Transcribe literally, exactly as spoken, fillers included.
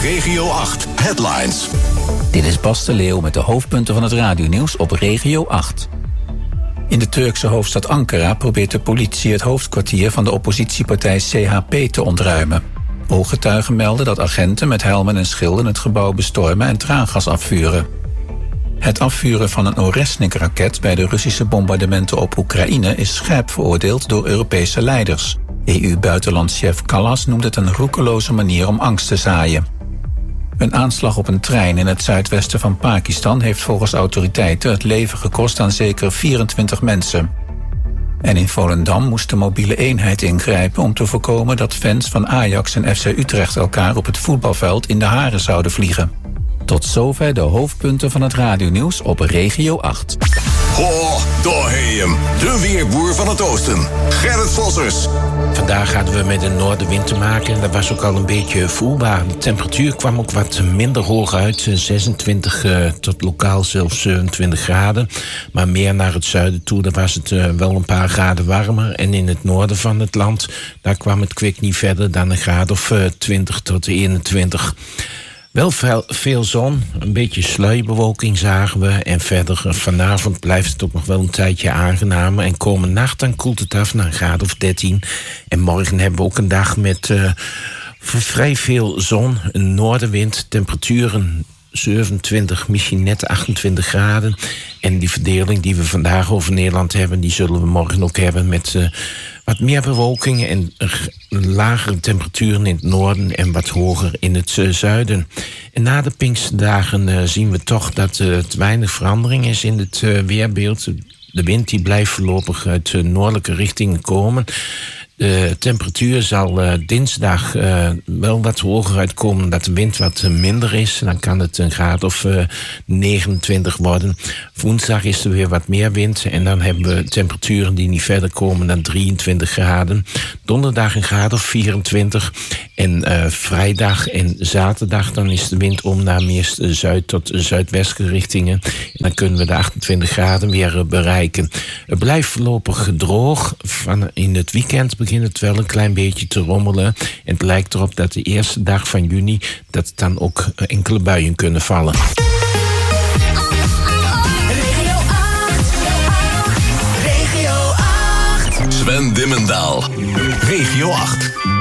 Regio acht Headlines. Dit is Bas de Leeuw met de hoofdpunten van het radionieuws op Regio acht. In de Turkse hoofdstad Ankara probeert de politie het hoofdkwartier van de oppositiepartij C H P te ontruimen. Ooggetuigen melden dat agenten met helmen en schilden het gebouw bestormen en traangas afvuren. Het afvuren van een Oresnik-raket bij de Russische bombardementen op Oekraïne is scherp veroordeeld door Europese leiders. E U-buitenlandschef Kallas noemt het een roekeloze manier om angst te zaaien. Een aanslag op een trein in het zuidwesten van Pakistan heeft volgens autoriteiten het leven gekost aan zeker vierentwintig mensen. En in Volendam moest de mobiele eenheid ingrijpen om te voorkomen dat fans van Ajax en F C Utrecht elkaar op het voetbalveld in de haren zouden vliegen. Tot zover de hoofdpunten van het radionieuws op Regio acht. Ho, daar heb je hem. De weerboer van het oosten, Gerrit Vossers. Vandaag hadden we met een noordenwind te maken en dat was ook al een beetje voelbaar. De temperatuur kwam ook wat minder hoog uit, zesentwintig uh, tot lokaal zelfs zevenentwintig graden. Maar meer naar het zuiden toe, daar was het uh, wel een paar graden warmer. En in het noorden van het land, daar kwam het kwik niet verder dan een graad of uh, twintig tot eenentwintig. Wel veel, veel zon, een beetje sluierbewolking zagen we. En verder vanavond blijft het ook nog wel een tijdje aangenamer. En komende nacht dan koelt het af naar een graad of dertien. En morgen hebben we ook een dag met uh, vrij veel zon, een noordenwind, temperaturen zevenentwintig, misschien net achtentwintig graden. En die verdeling die we vandaag over Nederland hebben, die zullen we morgen ook hebben met uh, wat meer bewolking en uh, lagere temperaturen in het noorden en wat hoger in het uh, zuiden. En na de Pinksterdagen uh, zien we toch dat uh, het weinig verandering is in het uh, weerbeeld. De wind die blijft voorlopig uit uh, noordelijke richtingen komen. De temperatuur zal uh, dinsdag uh, wel wat hoger uitkomen, dat de wind wat uh, minder is. Dan kan het een graad of uh, negenentwintig worden. Woensdag is er weer wat meer wind en dan hebben we temperaturen die niet verder komen dan drieëntwintig graden. Donderdag een graad of vierentwintig. En uh, vrijdag en zaterdag dan is de wind om naar meest uh, zuid- tot uh, zuidwestelijke richtingen. En dan kunnen we de achtentwintig graden weer uh, bereiken. Het blijft voorlopig droog. Van in het weekend begint het wel een klein beetje te rommelen. En het lijkt erop dat de eerste dag van juni dat dan ook uh, enkele buien kunnen vallen. Regio acht. Regio acht. Sven Dimmendaal. Regio acht.